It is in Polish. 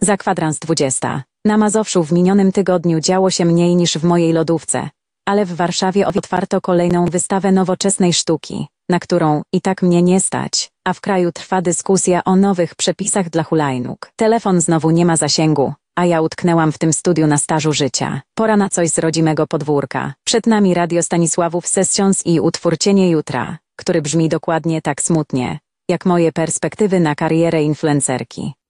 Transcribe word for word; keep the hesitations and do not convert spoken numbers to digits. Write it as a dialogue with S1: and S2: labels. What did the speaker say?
S1: Za kwadrans dwudziesta. Na Mazowszu w minionym tygodniu działo się mniej niż w mojej lodówce, ale w Warszawie otwarto kolejną wystawę nowoczesnej sztuki, na którą i tak mnie nie stać, a w kraju trwa dyskusja o nowych przepisach dla hulajnóg. Telefon znowu nie ma zasięgu, a ja utknęłam w tym studiu na stażu życia. Pora na coś z rodzimego podwórka. Przed nami Radio Stanisławów Sessions i utwór Cienie Jutra, który brzmi dokładnie tak smutnie, jak moje perspektywy na karierę influencerki.